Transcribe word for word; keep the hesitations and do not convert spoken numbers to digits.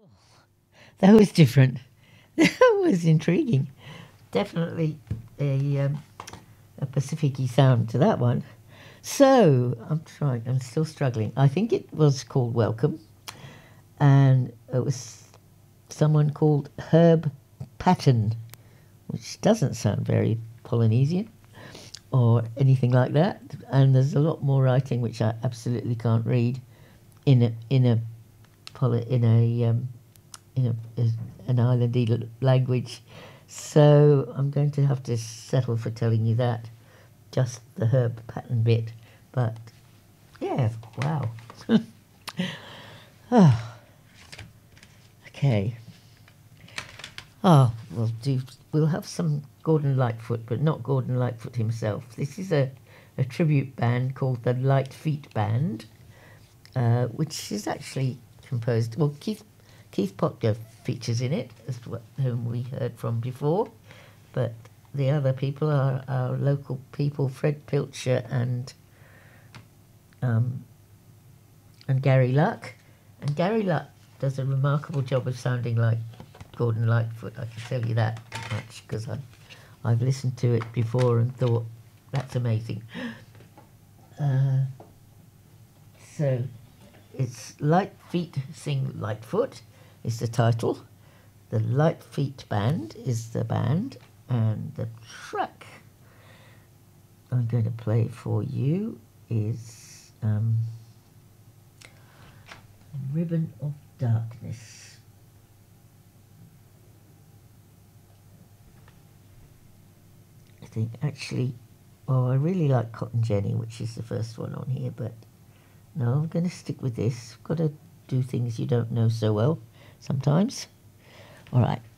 That was different. That was intriguing. Definitely a um, a Pacific-y sound to that one. So I'm trying. I'm still struggling. I think it was called Welcome, and it was someone called Herb Patton, which doesn't sound very Polynesian or anything like that. And there's a lot more writing which I absolutely can't read in a in a poly, in a um, in a, an islandy language. So I'm going to have to settle for telling you that, just the Herb Patton bit. But yeah, wow. Oh, okay. Oh, we'll do. We'll have some Gordon Lightfoot, but not Gordon Lightfoot himself. This is a, a tribute band called the Light Feet Band, uh, which is actually composed. Well, Keith Keith Potger features in it, as to whom we heard from before, but the other people are our local people, Fred Pilcher and um, and Gary Luck. And Gary Luck does a remarkable job of sounding like Gordon Lightfoot, I can tell you that much, because I've, I've listened to it before and thought, that's amazing. Uh, so it's Light Feet Sing Lightfoot is the title. The Light Feet Band is the band, and the track I'm going to play for you is um, Ribbon of Darkness. I think actually, oh, I really like Cotton Jenny, which is the first one on here, but no, I'm going to stick with this. Got to do things you don't know so well sometimes. All right.